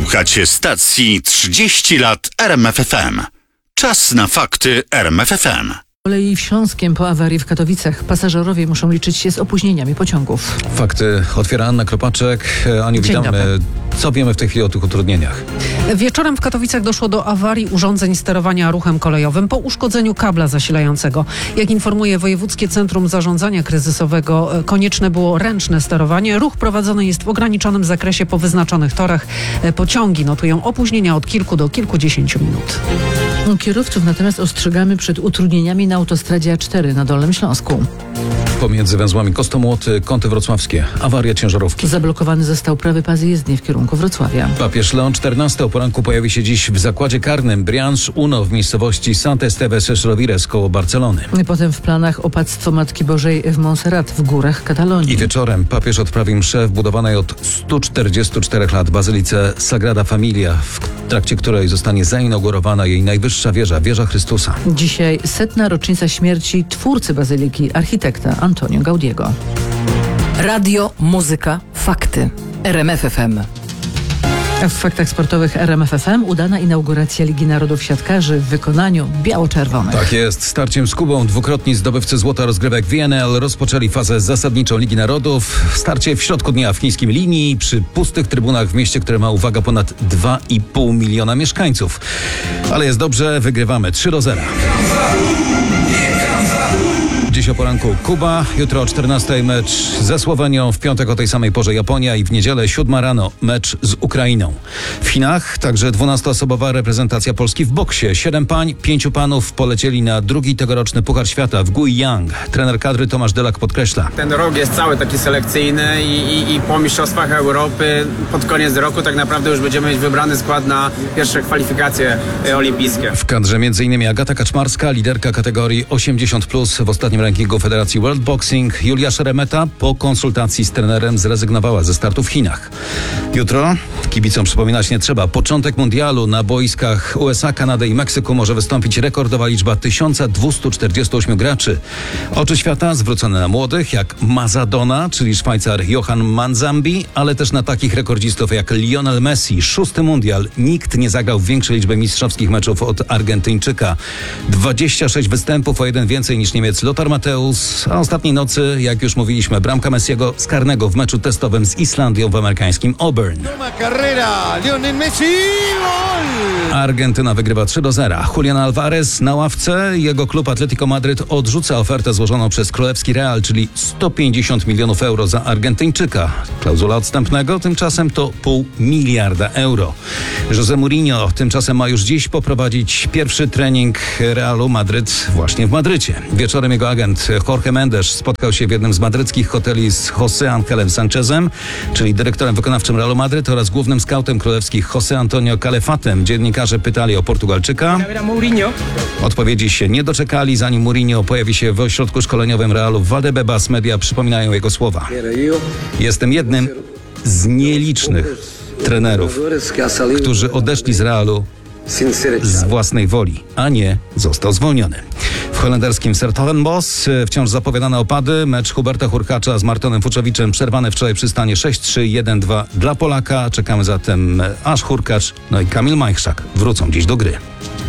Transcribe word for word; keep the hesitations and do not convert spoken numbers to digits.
Słuchacie stacji trzydzieści lat R M F F M. Czas na fakty R M F F M. Z kolei w Śląskiem po awarii w Katowicach pasażerowie muszą liczyć się z opóźnieniami pociągów. Fakty otwiera Anna Kropaczek. Aniu, Dzień witamy. dobry. Co wiemy w tej chwili o tych utrudnieniach? Wieczorem w Katowicach doszło do awarii urządzeń sterowania ruchem kolejowym po uszkodzeniu kabla zasilającego. Jak informuje Wojewódzkie Centrum Zarządzania Kryzysowego, konieczne było ręczne sterowanie. Ruch prowadzony jest w ograniczonym zakresie po wyznaczonych torach. Pociągi notują opóźnienia od kilku do kilkudziesięciu minut. Kierowców natomiast ostrzegamy przed utrudnieniami na autostradzie A cztery na Dolnym Śląsku. Pomiędzy węzłami Kostomłoty, Kąty Wrocławskie. Awaria ciężarówki. Zablokowany został prawy pas jezdni w kierunku Wrocławia. Papież Leon czternasty o poranku pojawi się dziś w zakładzie karnym Brianç Uno w miejscowości Sant Esteves Esrovires koło Barcelony. Potem w planach opactwo Matki Bożej w Montserrat w górach Katalonii. I wieczorem papież odprawi mszę w budowanej od stu czterdziestu czterech lat bazylice Sagrada Familia, w trakcie której zostanie zainaugurowana jej najwyższa wieża, wieża Chrystusa. Dzisiaj setna rocznica śmierci twórcy bazyliki, architekta Antonio Gaudiego. Radio, muzyka, fakty. R M F F M. A w faktach sportowych R M F F M udana inauguracja Ligi Narodów Siatkarzy w wykonaniu biało-czerwonych. Tak jest. Starciem z Kubą dwukrotni zdobywcy złota rozgrywek V N L rozpoczęli fazę zasadniczą Ligi Narodów. Starcie w środku dnia w chińskim Linii przy pustych trybunach w mieście, które ma, uwaga, ponad dwa i pół miliona mieszkańców. Ale jest dobrze, wygrywamy trzy do zera. Dziś o poranku Kuba, jutro o czternastej mecz ze Słowenią, w piątek o tej samej porze Japonia i w niedzielę siódma rano mecz z Ukrainą. W Chinach także dwunastoosobowa reprezentacja Polski w boksie. Siedem pań, pięciu panów polecieli na drugi tegoroczny Puchar Świata w Guiyang. Trener kadry Tomasz Delak podkreśla. Ten rok jest cały taki selekcyjny i, i, i po Mistrzostwach Europy pod koniec roku tak naprawdę już będziemy mieć wybrany skład na pierwsze kwalifikacje olimpijskie. W kadrze m.in. Agata Kaczmarska, liderka kategorii osiemdziesiąt plus w ostatnim rankingu Federacji World Boxing. Julia Szeremeta po konsultacji z trenerem zrezygnowała ze startu w Chinach. Jutro, kibicom przypominać nie trzeba, początek mundialu. Na boiskach U S A, Kanady i Meksyku może wystąpić rekordowa liczba tysiąc dwieście czterdzieści osiem graczy. Oczy świata zwrócone na młodych jak Mazadona, czyli Szwajcar Johan Manzambi, ale też na takich rekordzistów jak Lionel Messi. Szósty mundial. Nikt nie zagrał w większej liczbie mistrzowskich meczów od Argentyńczyka. dwadzieścia sześć występów, o jeden więcej niż Niemiec Lothar Matthäus, a ostatniej nocy, jak już mówiliśmy, bramka Messiego z karnego w meczu testowym z Islandią w amerykańskim Auburn. Argentyna wygrywa trzy do zera. Julian Alvarez na ławce. Jego klub Atletico Madryt odrzuca ofertę złożoną przez królewski Real, czyli sto pięćdziesiąt milionów euro za Argentyńczyka. Klauzula odstępnego tymczasem to pół miliarda euro. José Mourinho tymczasem ma już dziś poprowadzić pierwszy trening Realu Madryt właśnie w Madrycie. Wieczorem jego agent Jorge Mendes spotkał się w jednym z madryckich hoteli z José Angelem Sanchezem, czyli dyrektorem wykonawczym Realu Madryt, oraz głównym skautem królewskich José Antonio Calefatem. Dziennikarze pytali o Portugalczyka. Odpowiedzi się nie doczekali, zanim Mourinho pojawi się w ośrodku szkoleniowym Realu w Valdebebas. Media przypominają jego słowa. Jestem jednym z nielicznych trenerów, którzy odeszli z Realu z własnej woli, a nie został zwolniony. W holenderskim Sertogenbos wciąż zapowiadane opady. Mecz Huberta Hurkacza z Martonem Fuczowiczem przerwany wczoraj przy stanie sześć trzy, jeden dwa dla Polaka. Czekamy zatem, aż Hurkacz, no i Kamil Majchrzak wrócą dziś do gry.